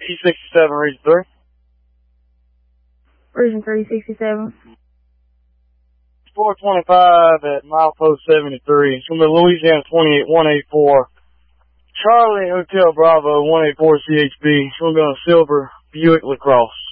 E67, region 3. Region 367. 425 at milepost 73. It's going to be Louisiana 28, 184. Charlie Hotel Bravo, 184 CHB. It's going to be on a silver Buick LaCrosse.